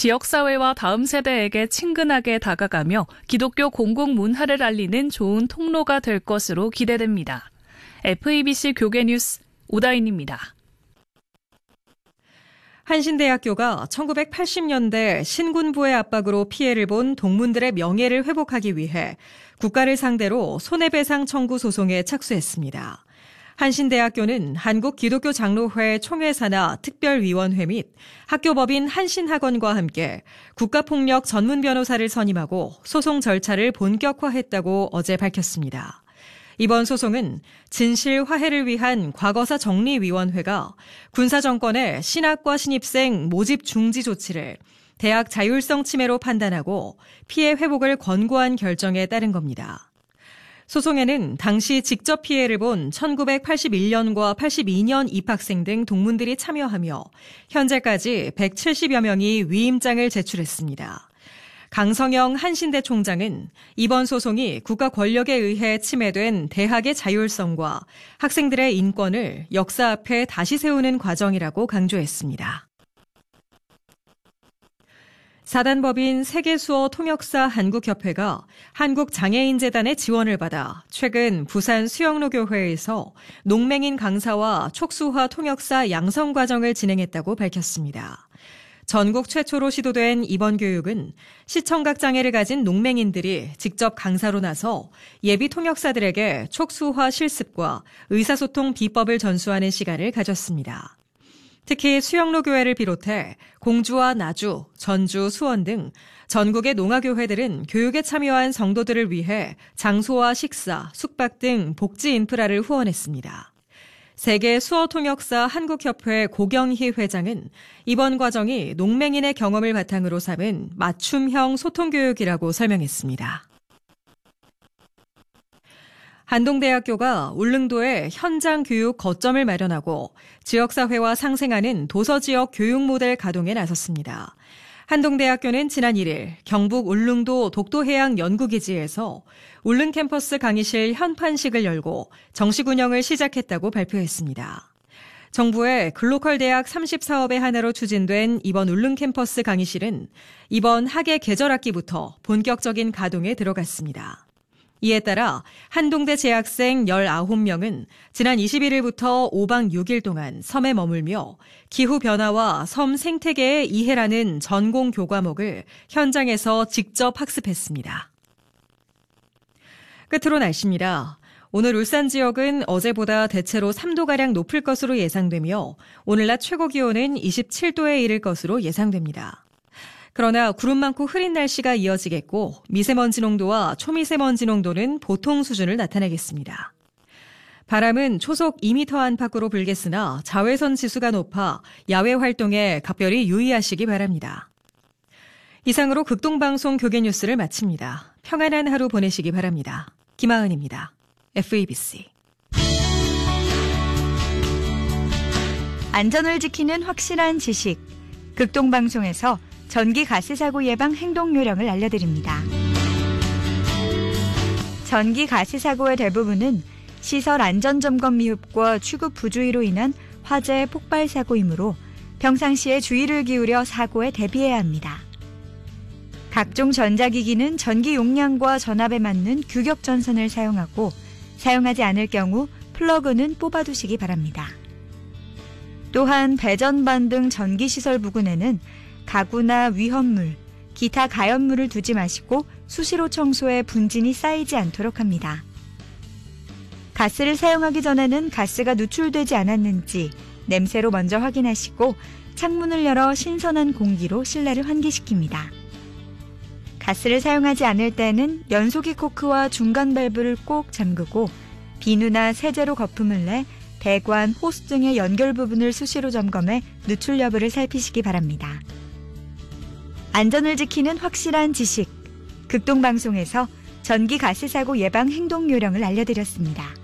지역사회와 다음 세대에게 친근하게 다가가며 기독교 공공문화를 알리는 좋은 통로가 될 것으로 기대됩니다. FEBC 교계뉴스 오다인입니다. 한신대학교가 1980년대 신군부의 압박으로 피해를 본 동문들의 명예를 회복하기 위해 국가를 상대로 손해배상 청구 소송에 착수했습니다. 한신대학교는 한국기독교장로회 총회사나 특별위원회 및 학교법인 한신학원과 함께 국가폭력 전문 변호사를 선임하고 소송 절차를 본격화했다고 어제 밝혔습니다. 이번 소송은 진실 화해를 위한 과거사 정리위원회가 군사정권의 신학과 신입생 모집 중지 조치를 대학 자율성 침해로 판단하고 피해 회복을 권고한 결정에 따른 겁니다. 소송에는 당시 직접 피해를 본 1981년과 82년 입학생 등 동문들이 참여하며 현재까지 170여 명이 위임장을 제출했습니다. 강성영 한신대 총장은 이번 소송이 국가 권력에 의해 침해된 대학의 자율성과 학생들의 인권을 역사 앞에 다시 세우는 과정이라고 강조했습니다. 사단법인 세계수어 통역사 한국협회가 한국장애인재단의 지원을 받아 최근 부산 수영로교회에서 농맹인 강사와 촉수화 통역사 양성 과정을 진행했다고 밝혔습니다. 전국 최초로 시도된 이번 교육은 시청각 장애를 가진 농맹인들이 직접 강사로 나서 예비 통역사들에게 촉수화 실습과 의사소통 비법을 전수하는 시간을 가졌습니다. 특히 수영로교회를 비롯해 공주와 나주, 전주, 수원 등 전국의 농아교회들은 교육에 참여한 성도들을 위해 장소와 식사, 숙박 등 복지 인프라를 후원했습니다. 세계 수어통역사 한국협회 고경희 회장은 이번 과정이 농맹인의 경험을 바탕으로 삼은 맞춤형 소통교육이라고 설명했습니다. 한동대학교가 울릉도에 현장 교육 거점을 마련하고 지역사회와 상생하는 도서지역 교육 모델 가동에 나섰습니다. 한동대학교는 지난 1일 경북 울릉도 독도해양연구기지에서 울릉 캠퍼스 강의실 현판식을 열고 정식 운영을 시작했다고 발표했습니다. 정부의 글로컬 대학 30사업의 하나로 추진된 이번 울릉 캠퍼스 강의실은 이번 학예 계절학기부터 본격적인 가동에 들어갔습니다. 이에 따라 한동대 재학생 19명은 지난 21일부터 5박 6일 동안 섬에 머물며 기후변화와 섬 생태계의 이해라는 전공 교과목을 현장에서 직접 학습했습니다. 끝으로 날씨입니다. 오늘 울산 지역은 어제보다 대체로 3도가량 높을 것으로 예상되며 오늘 낮 최고 기온은 27도에 이를 것으로 예상됩니다. 그러나 구름 많고 흐린 날씨가 이어지겠고 미세먼지 농도와 초미세먼지 농도는 보통 수준을 나타내겠습니다. 바람은 초속 2m 안팎으로 불겠으나 자외선 지수가 높아 야외 활동에 각별히 유의하시기 바랍니다. 이상으로 극동방송 교계뉴스를 마칩니다. 평안한 하루 보내시기 바랍니다. 김하은입니다. FEBC. 안전을 지키는 확실한 지식. 극동방송에서 전기 가스 사고 예방 행동 요령을 알려드립니다. 전기 가스 사고의 대부분은 시설 안전점검 미흡과 취급 부주의로 인한 화재 폭발 사고이므로 평상시에 주의를 기울여 사고에 대비해야 합니다. 각종 전자기기는 전기 용량과 전압에 맞는 규격 전선을 사용하고 사용하지 않을 경우 플러그는 뽑아두시기 바랍니다. 또한 배전반 등 전기시설 부근에는 가구나 위험물, 기타 가연물을 두지 마시고 수시로 청소해 분진이 쌓이지 않도록 합니다. 가스를 사용하기 전에는 가스가 누출되지 않았는지 냄새로 먼저 확인하시고 창문을 열어 신선한 공기로 실내를 환기시킵니다. 가스를 사용하지 않을 때는 연소기 코크와 중간 밸브를 꼭 잠그고 비누나 세제로 거품을 내 배관, 호스 등의 연결 부분을 수시로 점검해 누출 여부를 살피시기 바랍니다. 안전을 지키는 확실한 지식. 극동방송에서 전기 가스 사고 예방 행동 요령을 알려드렸습니다.